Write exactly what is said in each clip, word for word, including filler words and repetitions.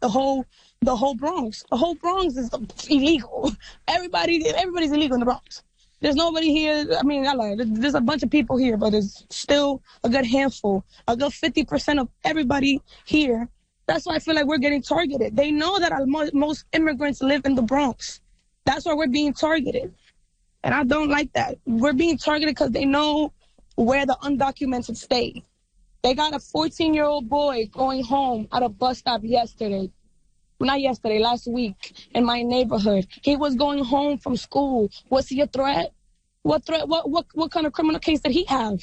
the whole the whole Bronx. The whole Bronx is illegal. Everybody, everybody's illegal in the Bronx. There's nobody here. I mean, I lied. There's a bunch of people here, but there's still a good handful, a good fifty percent of everybody here. That's why I feel like we're getting targeted. They know that our mo- most immigrants live in the Bronx. That's why we're being targeted. And I don't like that. We're being targeted because they know where the undocumented stay. They got a fourteen-year-old boy going home at a bus stop yesterday. Well, not yesterday, last week in my neighborhood. He was going home from school. Was he a threat? What threat? What what what kind of criminal case did he have?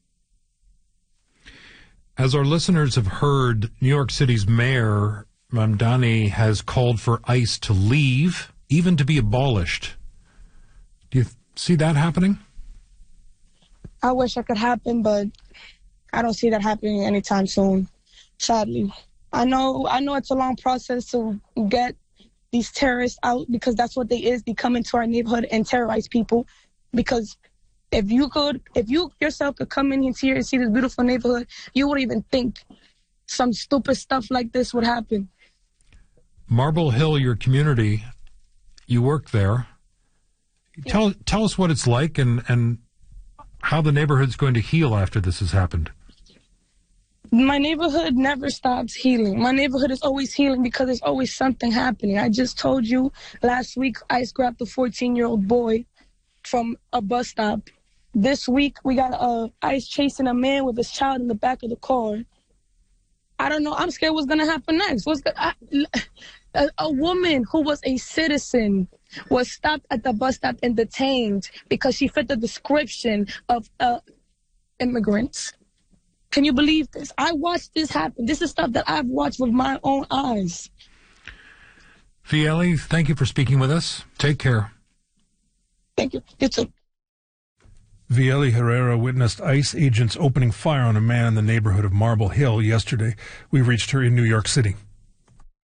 As our listeners have heard, New York City's mayor, Mamdani, has called for ICE to leave, even to be abolished. Do you see that happening? I wish it could happen, but I don't see that happening anytime soon, sadly. I know I know it's a long process to get these terrorists out, because that's what they is. They come into our neighborhood and terrorize people. Because if you could, if you yourself could come in here and see this beautiful neighborhood, you wouldn't even think some stupid stuff like this would happen. Marble Hill, your community, you work there. Yeah. Tell tell us what it's like and, and how the neighborhood's going to heal after this has happened. My neighborhood never stops healing. My neighborhood is always healing because there's always something happening. I just told you last week ICE grabbed a fourteen-year-old boy from a bus stop. This week we got uh, ICE chasing a man with his child in the back of the car. I don't know. I'm scared what's going to happen next. What's the, I, a, a woman who was a citizen was stopped at the bus stop and detained because she fit the description of uh, immigrants. Can you believe this? I watched this happen. This is stuff that I've watched with my own eyes. Viele, thank you for speaking with us. Take care. Thank you. You too. Viele Herrera witnessed ICE agents opening fire on a man in the neighborhood of Marble Hill yesterday. We reached her in New York City.